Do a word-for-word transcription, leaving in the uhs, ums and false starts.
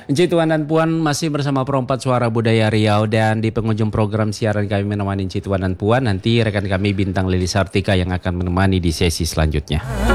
Encik Tuan dan Puan masih bersama Perompak Suara Budaya Riau dan di penghujung program siaran kami menemani Encik Tuan dan Puan nanti rekan kami Bintang Lili Sartika yang akan menemani di sesi selanjutnya.